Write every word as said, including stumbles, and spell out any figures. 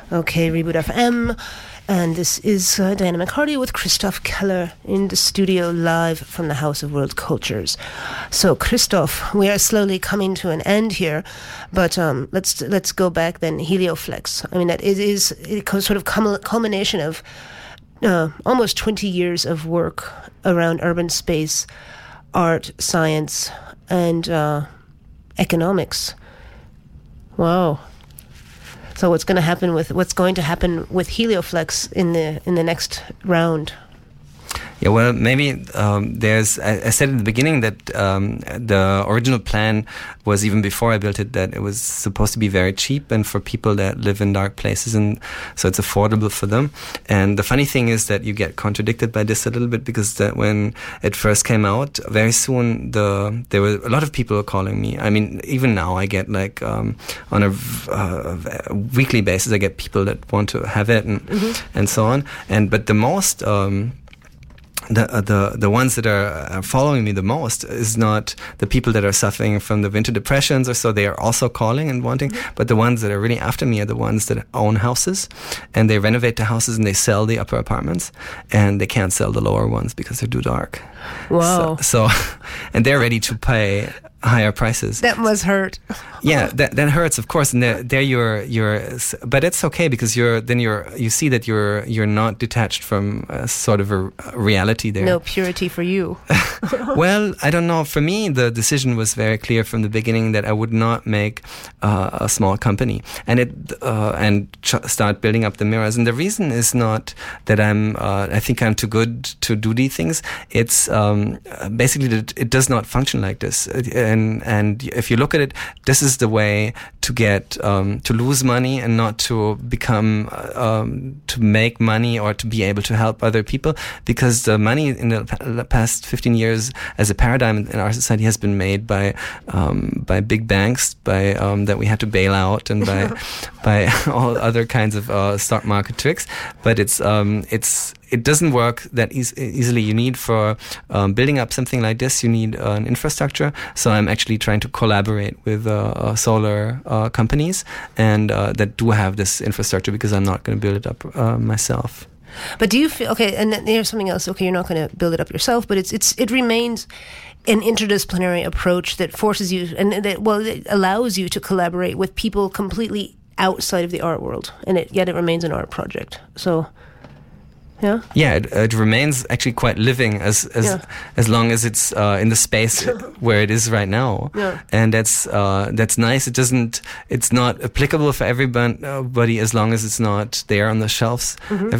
Okay, Reboot F M. And this is uh, Diana McCarty with Christoph Keller in the studio live from the House of World Cultures. So, Christoph, we are slowly coming to an end here, but um, let's let's go back then. Helioflex. I mean, that it is it sort of culmination of uh, almost twenty years of work around urban space, art, science, and uh, economics. Wow. So what's going to happen with what's going to happen with Helioflex in the in the next round? Yeah, well, maybe um, there's. I, I said at the beginning that um, the original plan was, even before I built it, that it was supposed to be very cheap and for people that live in dark places, and so it's affordable for them. And the funny thing is that you get contradicted by this a little bit, because that when it first came out, very soon the there were a lot of people calling me. I mean, even now I get like um, on a, uh, a weekly basis, I get people that want to have it and mm-hmm. and so on. And but the most. Um, The, uh, the the ones that are following me the most is not the people that are suffering from the winter depressions or so. They are also calling and wanting, but the ones that are really after me are the ones that own houses, and they renovate the houses and they sell the upper apartments, and they can't sell the lower ones because they're too dark. Wow. So, so and they're ready to pay higher prices. That must hurt. Yeah, that that hurts, of course. And there, there you're you're, but it's okay, because you're then you're you see that you're you're not detached from a sort of a reality there. No purity for you. Well, I don't know. For me, the decision was very clear from the beginning that I would not make uh, a small company and it uh, and ch- start building up the mirrors. And the reason is not that I'm uh, I think I'm too good to do these things. It's um, basically that it does not function like this. And and if you look at it, this is the way to get um, to lose money and not to become um, to make money or to be able to help other people, because the money in the past fifteen years as a paradigm in our society has been made by um, by big banks, by um, that we had to bail out, and by by all other kinds of uh, stock market tricks. But it's um, it's it doesn't work that e- easily. You need for um, building up something like this, you need uh, an infrastructure. So I'm actually trying to collaborate with uh, uh, solar uh, companies and uh, that do have this infrastructure, because I'm not going to build it up uh, myself. But do you feel, okay, and then there's something else, okay, you're not going to build it up yourself, but it's it's it remains an interdisciplinary approach that forces you, and that, well, it allows you to collaborate with people completely outside of the art world, and it, yet it remains an art project. So... Yeah. Yeah, it, it remains actually quite living as as yeah. as long as it's uh, in the space where it is right now, yeah. and that's uh, that's nice. It doesn't. It's not applicable for everybody, as long as it's not there on the shelves. Mm-hmm.